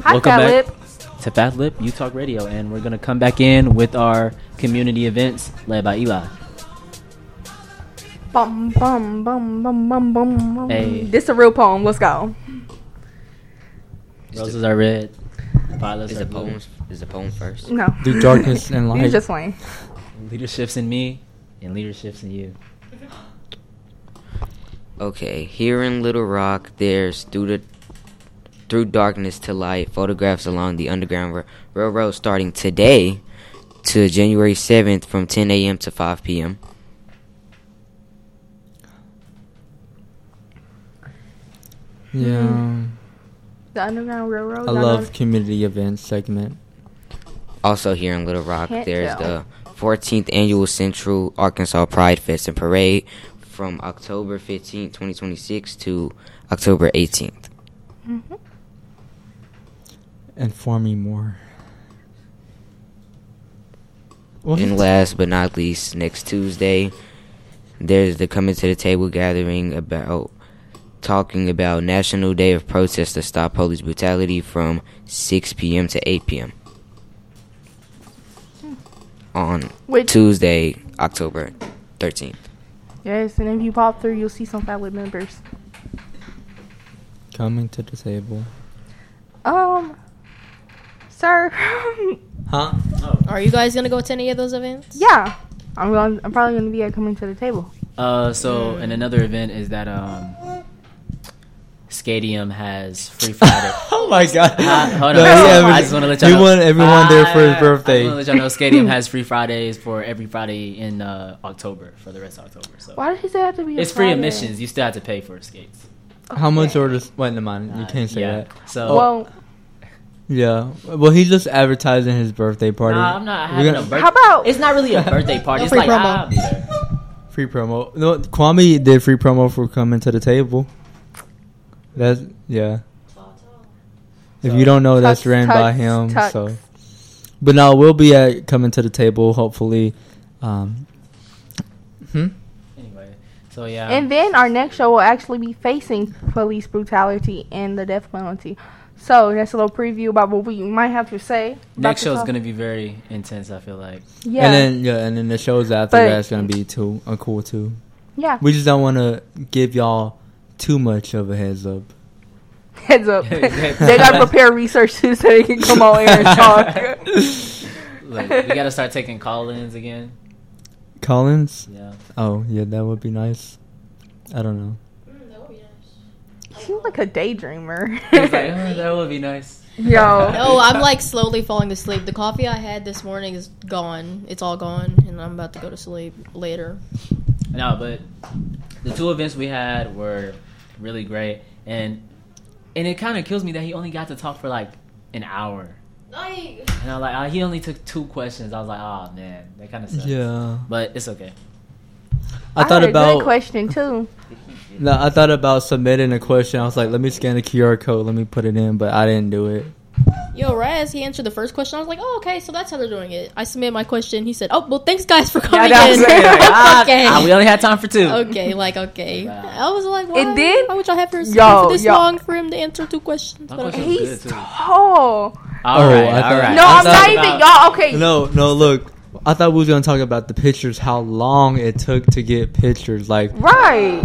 Welcome back to Fat Lip You Talk Radio, and we're gonna come back in with our community events led by Eli. Bum bum bum bum bum bum. Hey. This a real poem. Let's go. Roses are red, violets Is are the blue. poem first? No. Through darkness and You light. just playing. Leadership's in me, and leadership's in you. Okay, here in Little Rock, there's Through Darkness to Light photographs along the Underground Railroad starting today to January 7th from 10 a.m. to 5 p.m. Yeah. The Underground Railroad. I love community events segment. Also here in Little Rock, Can't there's tell. the 14th Annual Central Arkansas Pride Fest and Parade from October 15th, 2026 to October 18th. Mm-hmm. Inform me more. And last but not least, next Tuesday, there's the Coming to the Table gathering talking about National Day of Protest to Stop Police Brutality from 6 p.m. to 8 p.m. on Tuesday, October 13th. Yes, and if you pop through, you'll see some Fat Lip members. Coming to the table. Sir. Huh? Are you guys gonna go to any of those events? Yeah, I'm probably gonna be at Coming to the Table. And another event is that Skadium has Free Friday. Oh my God! Hold on, No, I just want to let y'all know. He want everyone there for his birthday. I want to let y'all know Skadium has Free Fridays for every Friday in October for the rest of October. So why does it have to be? It's free admissions. You still have to pay for skates. How much orders? Wait, no mind. You can't say that. So Well, yeah. Well, he's just advertising his birthday party. nah, I'm not having a birthday. how about? It's not really a birthday party. It's Free like promo. I'll be there. Free promo. No, Kwame did free promo for Coming to the Table. That's yeah. If you don't know, that's ran by him. Tux. So, but now we'll be at Coming to the Table. Hopefully. Anyway, so yeah. And then our next show will actually be facing police brutality and the death penalty. So that's a little preview about what we might have to say. Next show is show. gonna be very intense. I feel like. Yeah. And then the shows after But- that's gonna be cool too. Yeah. We just don't want to give y'all too much of a heads up. Heads up. They gotta prepare researches so they can come on air and talk. Look, we gotta start taking call-ins again. Collins? Yeah. Oh yeah, that would be nice. I don't know. You seem like a daydreamer. It's like, oh, that would be nice. Yo. No, I'm like slowly falling asleep. The coffee I had this morning is gone. It's all gone, and I'm about to go to sleep later. No, but the two events we had were really great, and it kind of kills me that he only got to talk for like an hour. And I'm like, he only took 2 questions. I was like, oh man, that kind of sucks. Yeah. But it's okay. I thought had a about good question too. No, I thought about submitting a question. I was like, let me scan the QR code, let me put it in, but I didn't do it. Yo, Raz, he answered the first question. I was like, oh, okay, so that's how they're doing it. I submitted my question. He said, oh, well, thanks, guys, for coming that's in. it. Okay. We only had time for 2. Okay. I was like, why? And then- why would y'all have for this Yo. long for him to answer 2 questions? My But question okay. was He's good, too. tall. All Oh, right, I all thought- right. No, I I'm thought not even. Y'all, okay. No, look. I thought we was going to talk about the pictures, how long it took to get pictures. Like, Right.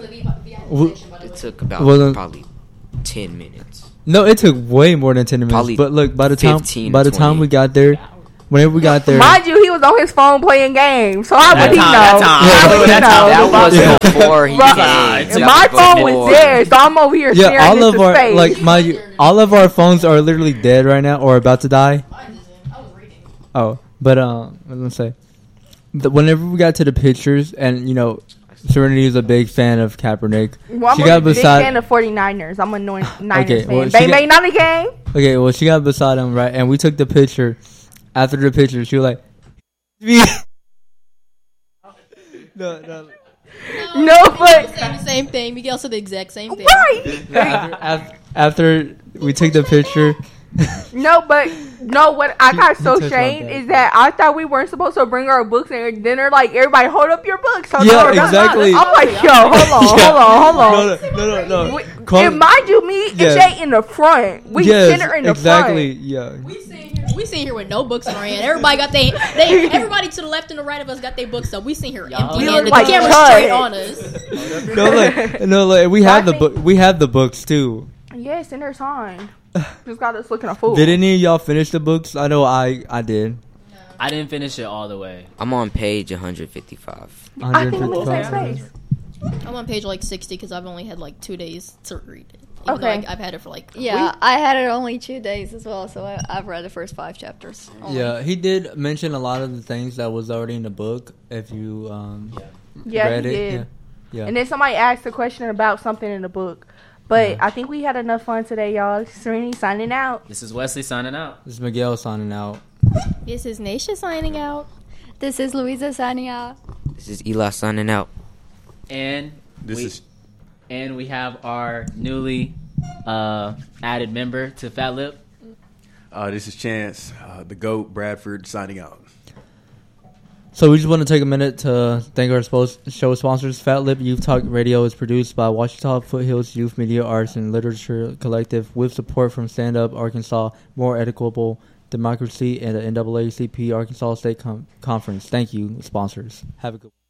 It took about Well, probably 10 minutes. no, it took way more than 10 minutes. Probably But look, by the 15 time to we 20. got there, whenever we got there, Mind you, he was on his phone playing games. So how would he know? That How would he time. know? That was before he Right. came. And That my phone before. was there, so I'm over here staring yeah, all of into our space. all of our phones are literally dead right now or about to die. Oh, but what was I gonna say? Whenever we got to the pictures, and Serenity is a big fan of Kaepernick. Well, She I'm got a big beside- fan of 49ers. I'm a Niners Okay, fan. well, she Bang, got- bang, not a game. Okay, well, she got beside him, right? And we took the picture. After the picture, she was like, no. No, but Saying the same thing. Miguel said the exact same thing. right. After we took the picture, What I got so shamed is that I thought we weren't supposed to bring our books and then they're like, everybody hold up your books. So yeah, exactly. I'm like, yo, hold on. No. And mind you, me and Shay in the front. We center in the front. Yeah. We sitting here with no books in our hand. Everybody got everybody to the left and the right of us got their books up. We sitting here empty-handed. The camera's straight on us. No, we have the book. We have the books too. Yes, and they're signed. Just got us looking a fool. Did any of y'all finish the books? I know I did. I didn't finish it all the way. I'm on page 155. I think I'm in the same space. I'm on page like 60 because I've only had like 2 days to read it. Okay. I've had it for like a week. I had it only 2 days as well, so I've read the first 5 chapters. Only. Yeah, he did mention a lot of the things that was already in the book. If you read it, yeah. And then somebody asked a question about something in the book. But I think we had enough fun today, y'all. Serenity signing out. This is Wesley signing out. This is Miguel signing out. This is Naisha signing out. This is Louisa signing out. This is Eli signing out. And we have our newly added member to Fat Lip. This is Chance, the GOAT, Bradford, signing out. So we just want to take a minute to thank our show sponsors. Fat Lip Youth Talk Radio is produced by Ouachita Foothills Youth Media Arts and Literature Collective with support from Stand Up Arkansas, More Equitable Democracy, and the NAACP Arkansas State Conference. Thank you, sponsors. Have a good one.